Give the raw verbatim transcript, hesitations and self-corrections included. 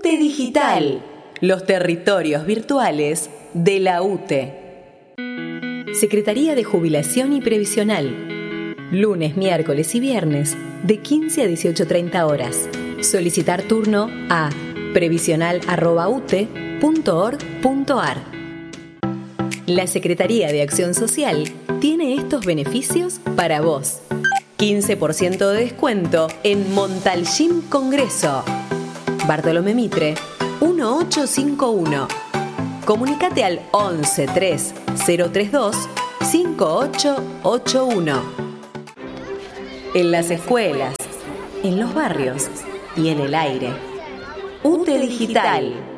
UTE Digital, los territorios virtuales de la UTE. Secretaría de Jubilación y Previsional. Lunes, miércoles y viernes de quince a dieciocho treinta horas. Solicitar turno a previsional arroba u t e punto org punto a r. La Secretaría de Acción Social tiene estos beneficios para vos. quince por ciento de descuento en Montalcín Congreso. Bartolomé Mitre, uno ocho cinco uno. Comunicate al once tres cero tres dos cinco ocho ocho uno. En las escuelas, en los barrios y en el aire. UTE Digital.